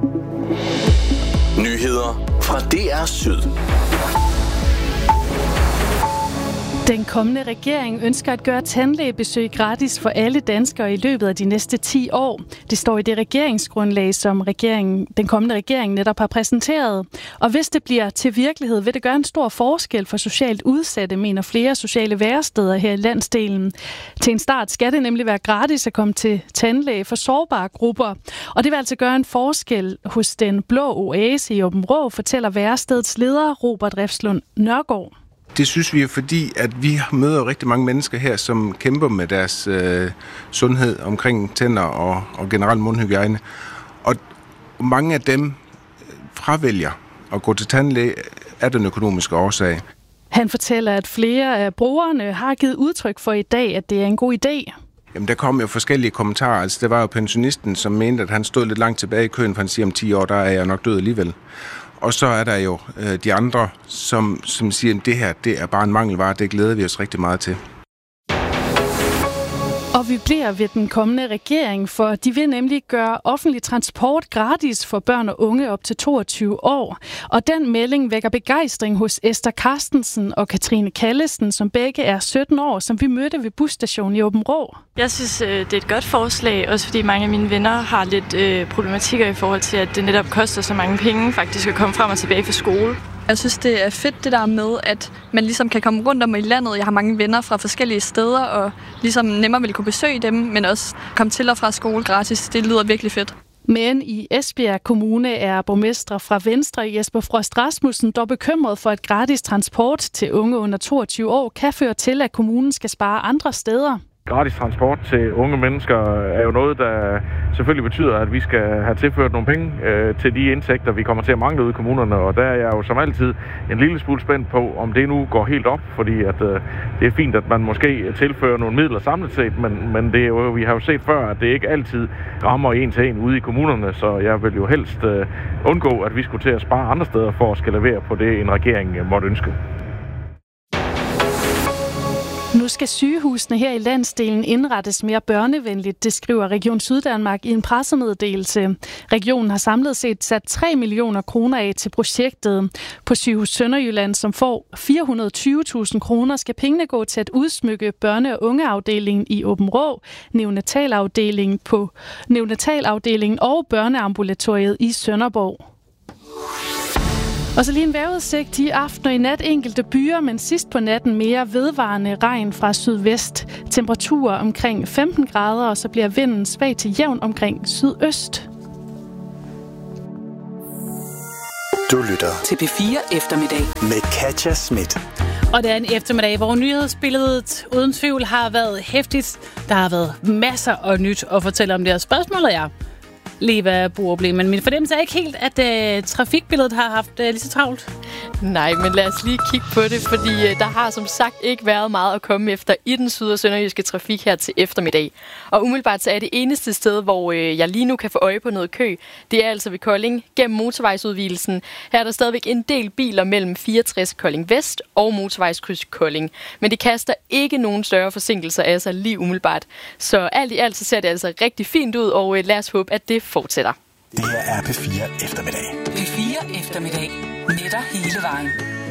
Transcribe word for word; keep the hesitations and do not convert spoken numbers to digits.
Nyheder fra D R Syd. Den kommende regering ønsker at gøre tandlægebesøg gratis for alle danskere i løbet af de næste ti år. Det står i det regeringsgrundlag, som regeringen, den kommende regering netop har præsenteret. Og hvis det bliver til virkelighed, vil det gøre en stor forskel for socialt udsatte, mener flere sociale væresteder her i landsdelen. Til en start skal det nemlig være gratis at komme til tandlæge for sårbare grupper. Og det vil altså gøre en forskel hos den blå oase i Aabenraa, fortæller værestedets leder Robert Refslund Nørgaard. Det synes vi er fordi, at vi møder rigtig mange mennesker her, som kæmper med deres øh, sundhed omkring tænder og, og generelt mundhygiejne. Og mange af dem fravælger at gå til tandlæge af den økonomiske årsag. Han fortæller, at flere af brugerne har givet udtryk for i dag, at det er en god idé. Jamen, der kom jo forskellige kommentarer. Altså, det var jo pensionisten, som mente, at han stod lidt langt tilbage i køen, for han siger, om ti år, der er jeg nok død alligevel. Og så er der jo øh, de andre, som, som siger, at det her det er bare en mangelvare. Det glæder vi os rigtig meget til. Og vi bliver ved den kommende regering, for de vil nemlig gøre offentlig transport gratis for børn og unge op til toogtyve år. Og den melding vækker begejstring hos Esther Carstensen og Katrine Kallesen, som begge er sytten år, som vi mødte ved busstationen i Aabenraa. Jeg synes, det er et godt forslag, også fordi mange af mine venner har lidt øh, problematikker i forhold til, at det netop koster så mange penge faktisk at komme frem og tilbage fra skole. Jeg synes, det er fedt det der med, at man ligesom kan komme rundt om i landet. Jeg har mange venner fra forskellige steder, og ligesom nemmere vil kunne besøge dem, men også komme til og fra skole gratis. Det lyder virkelig fedt. Men i Esbjerg Kommune er borgmester fra Venstre, Jesper Frost Rasmussen, dog bekymret for, at gratis transport til unge under toogtyve år kan føre til, at kommunen skal spare andre steder. Gratis transport til unge mennesker er jo noget, der selvfølgelig betyder, at vi skal have tilført nogle penge øh, til de indtægter, vi kommer til at mangle ude i kommunerne. Og der er jeg jo som altid en lille smule spændt på, om det nu går helt op, fordi at, øh, det er fint, at man måske tilfører nogle midler samlet set, men, men det er jo, vi har jo set før, at det ikke altid rammer en til en ude i kommunerne, så jeg vil jo helst øh, undgå, at vi skulle til at spare andre steder for at skal levere på det, en regering måtte ønske. Nu skal sygehusene her i landsdelen indrettes mere børnevenligt, det skriver Region Syddanmark i en pressemeddelelse. Regionen har samlet set sat tre millioner kroner af til projektet. På Sygehus Sønderjylland, som får fire hundrede og tyve tusind kroner, skal pengene gå til at udsmykke børne- og ungeafdelingen i Aabenraa, neonatalafdelingen på neonatalafdelingen og børneambulatoriet i Sønderborg. Og så lige en vejrudsigt i aften og i nat enkelte byer, men sidst på natten mere vedvarende regn fra sydvest. Temperaturer omkring femten grader, og så bliver vinden svag til jævn omkring sydøst. Du lytter til P fire Eftermiddag med Katja Schmidt. Og det er en eftermiddag, hvor nyhedsbilledet uden tvivl har været hæftigt. Der har været masser af nyt at fortælle om det, og spørgsmålet er, lige hvad brugerproblemet. Men min fornemmelse er ikke helt, at uh, trafikbilledet har haft uh, lige så travlt. Nej, men lad os lige kigge på det, fordi uh, der har som sagt ikke været meget at komme efter i den syd- og sønderjyske trafik her til eftermiddag. Og umiddelbart så er det eneste sted, hvor uh, jeg lige nu kan få øje på noget kø, det er altså ved Kolding gennem motorvejsudvidelsen. Her er der stadigvæk en del biler mellem fireogtres Kolding Vest og motorvejskryds Kolding. Men det kaster ikke nogen større forsinkelser af sig lige umiddelbart. Så alt i alt så ser det altså rigtig fint ud, og uh, lad os håbe, at det fortsætter. Det her er P fire Eftermiddag. P fire Eftermiddag. Netter hele vejen.